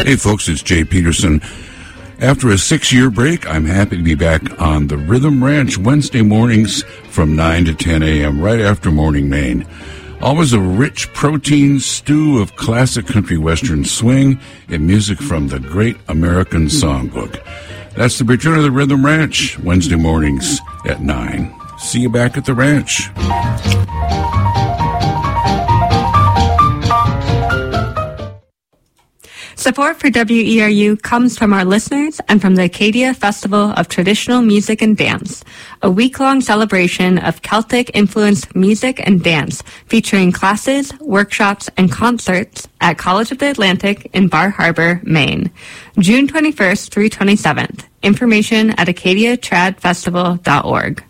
Hey folks, it's Jay Peterson. After a 6-year break, I'm happy to be back on the Rhythm Ranch Wednesday mornings from 9 to 10 a.m. right after Morning Maine. Always a rich protein stew of classic country western swing and music from the Great American Songbook. That's the return of the Rhythm Ranch, Wednesday mornings at 9. See you back at the ranch. Support for WERU comes from our listeners and from the Acadia Festival of Traditional Music and Dance, a week-long celebration of Celtic-influenced music and dance featuring classes, workshops, and concerts at College of the Atlantic in Bar Harbor, Maine, June 21st through 27th. Information at acadiatradfestival.org.